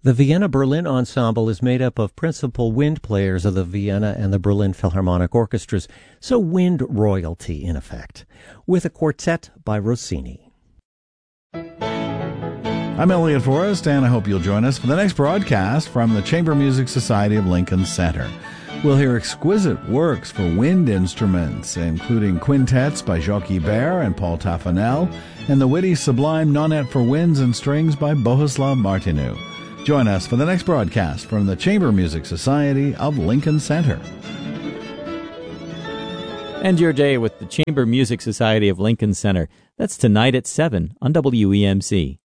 The Vienna Berlin Ensemble is made up of principal wind players of the Vienna and the Berlin Philharmonic Orchestras, so wind royalty in effect, with a quartet by Rossini. I'm Elliot Forrest, and I hope you'll join us for the next broadcast from the Chamber Music Society of Lincoln Center. We'll hear exquisite works for wind instruments, including quintets by Jacques Ibert and Paul Taffanel, and the witty sublime Nonette for Winds and Strings by Bohuslav Martinu. Join us for the next broadcast from the Chamber Music Society of Lincoln Center. End your day with the Chamber Music Society of Lincoln Center. That's tonight at 7 on WEMC.